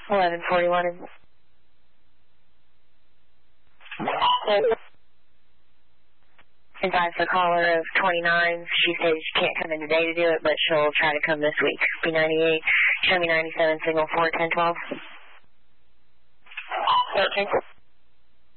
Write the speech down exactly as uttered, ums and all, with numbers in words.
eleven forty-one. Advise the caller of twenty-nine. She says she can't come in today to do it, but she'll try to come this week. B ninety-eight, show me ninety-seven, signal four, ten twelve. thirteen.